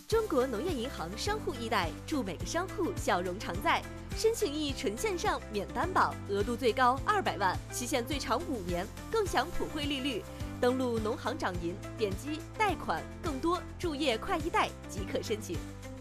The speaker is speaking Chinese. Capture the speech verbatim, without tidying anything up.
中国农业银行商户易贷，祝每个商户笑容常在。申请易纯线上，免担保，额度最高二百万，期限最长五年，更享普惠利率。登录农行掌银，点击贷款，更多助业快易贷即可申请。